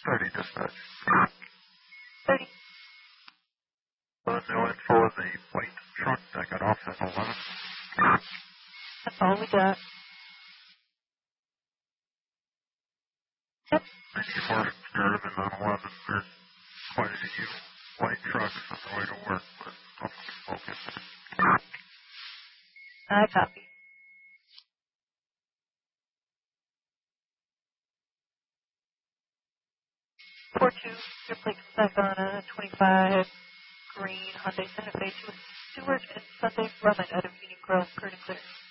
30 dispatch. 30. No info of the white truck that got off at 11. That's all we got. Yep. 94 Sheridan on 11. There's quite a few white trucks on the way to work, but nothing smoking. I copy. 4-2, your plate comes back on a 25 green Hyundai Santa Fe to Stewart and Sunday Lemon out of Union Grove, clear to clear.